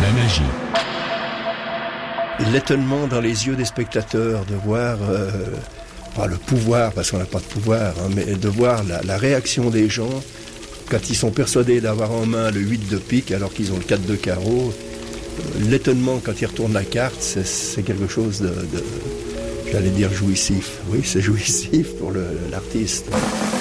La magie. L'étonnement dans les yeux des spectateurs de voir, pas le pouvoir, parce qu'on n'a pas de pouvoir, hein, mais de voir la réaction des gens quand ils sont persuadés d'avoir en main le 8 de pique alors qu'ils ont le 4 de carreau. L'étonnement quand ils retournent la carte, c'est quelque chose de j'allais dire jouissif. Oui, c'est jouissif pour l'artiste.